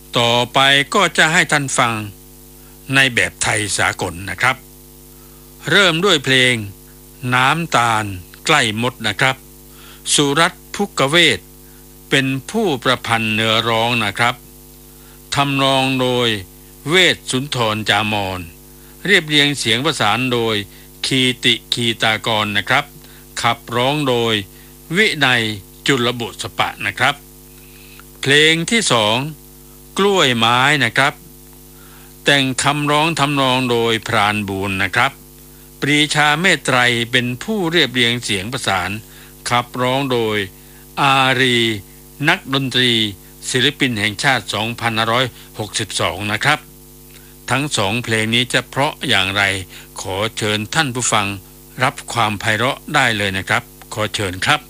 ต่อไปก็จะให้ท่านฟังในแบบไทยสากลนะครับเริ่มด้วยเพลงน้ำตาลใกล้มดนะครับสุรัตน์ภุกเวทเป็นผู้ประพันธ์เนื้อร้องนะครับทำนองโดยเวชสุนทรจามรเรียบเรียงเสียงประสานโดยคีติคีตากรนะครับขับร้องโดยวินัยจุลบุษปะนะครับเพลงที่สองกล้วยไม้นะครับแต่งคำร้องทำนองโดยพรานบูรณ์นะครับปรีชาเมตไตรเป็นผู้เรียบเรียงเสียงประสานขับร้องโดยอารีนักดนตรีศิลปินแห่งชาติ2562นะครับทั้งสองเพลงนี้จะเพราะอย่างไรขอเชิญท่านผู้ฟังรับความไพเราะได้เลยนะครับขอเชิญครับ